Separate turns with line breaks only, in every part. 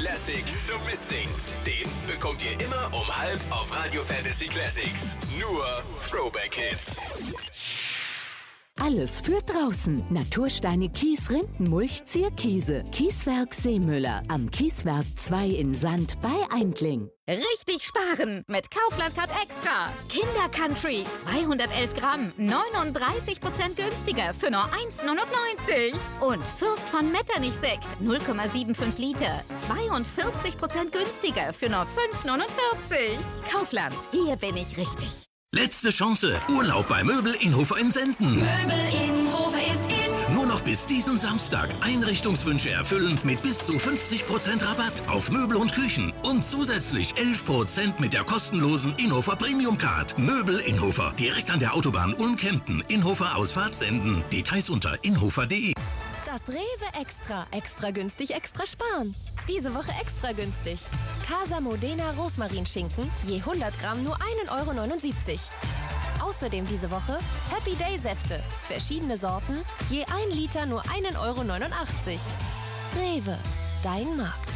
Classic zum Mitsingen. Den bekommt ihr immer um 12 auf Radio Fantasy Classics. Nur Throwback Hits.
Alles für draußen. Natursteine, Kies, Rindenmulch, Zierkiese. Kieswerk Seemüller am Kieswerk 2 in Sand bei Eindling.
Richtig sparen mit Kaufland Card Extra. Kinder Country 211 Gramm, 39% günstiger für nur 1,99. Und Fürst von Metternich Sekt 0,75 Liter, 42% günstiger für nur 5,49. Kaufland, hier bin ich richtig.
Letzte Chance. Urlaub bei Möbel Inhofer in Senden.
Möbel Inhofer ist in.
Nur noch bis diesen Samstag. Einrichtungswünsche erfüllen mit bis zu 50% Rabatt auf Möbel und Küchen. Und zusätzlich 11% mit der kostenlosen Inhofer Premium Card. Möbel Inhofer. Direkt an der Autobahn Ulm-Kempten. Inhofer Ausfahrt Senden. Details unter inhofer.de.
Das Rewe Extra. Extra günstig, extra sparen. Diese Woche extra günstig. Casa Modena Rosmarinschinken, je 100 Gramm nur 1,79 €. Außerdem diese Woche Happy Day Säfte. Verschiedene Sorten, je 1 Liter nur 1,89 €. Rewe, dein Markt.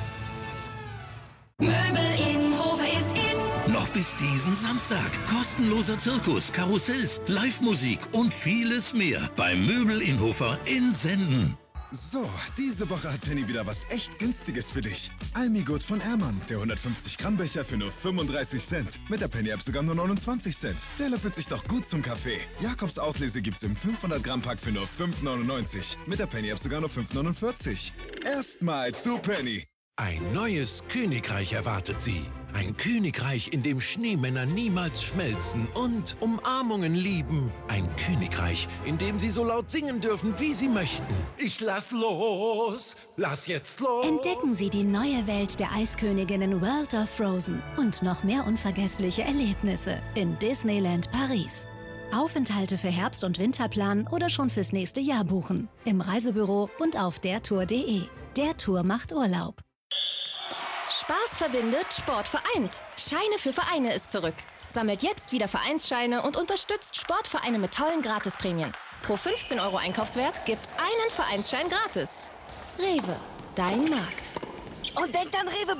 Möbel Inhofer ist in.
Noch bis diesen Samstag. Kostenloser Zirkus, Karussells, Live-Musik und vieles mehr beim Möbel Inhofer in Senden.
So, diese Woche hat Penny wieder was echt Günstiges für dich. Almigurt von Ehrmann, der 150 Gramm Becher für nur 35 Cent. Mit der Penny-App sogar nur 29 Cent. Der löffelt sich doch gut zum Kaffee. Jakobs Auslese gibt's im 500 Gramm Pack für nur 5,99. Mit der Penny-App sogar nur 5,49. Erstmal zu Penny.
Ein neues Königreich erwartet Sie. Ein Königreich, in dem Schneemänner niemals schmelzen und Umarmungen lieben. Ein Königreich, in dem Sie so laut singen dürfen, wie Sie möchten. Ich lass los, lass jetzt los.
Entdecken Sie die neue Welt der Eisköniginnen World of Frozen und noch mehr unvergessliche Erlebnisse in Disneyland Paris. Aufenthalte für Herbst- und Winterplan oder schon fürs nächste Jahr buchen. Im Reisebüro und auf dertour.de. Der Tour macht Urlaub.
Spaß verbindet, Sport vereint. Scheine für Vereine ist zurück. Sammelt jetzt wieder Vereinsscheine und unterstützt Sportvereine mit tollen Gratisprämien. Pro 15 € Einkaufswert gibt's einen Vereinsschein gratis. Rewe, dein Markt.
Und denkt an Rewe